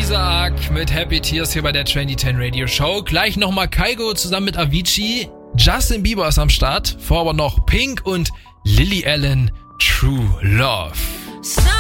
Isaac mit Happy Tears hier bei der Trendy 10 Radio Show. Gleich nochmal Kygo zusammen mit Avicii. Justin Bieber ist am Start. Vor aber noch Pink und Lily Allen, True Love.